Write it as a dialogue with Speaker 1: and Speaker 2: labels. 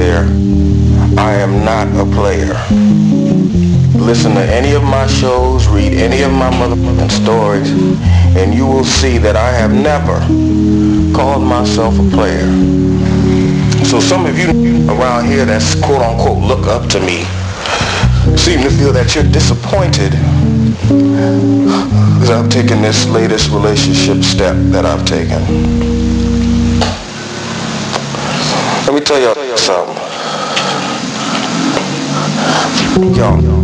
Speaker 1: there, I am not a player. Listen to any of my shows, read any of my motherfucking stories, and you will see that I have never called myself a player. So some of you around here that's quote unquote look up to me seem to feel that you're disappointed because I've taken this latest relationship step that I've taken. Let me tell y'all something. Y'all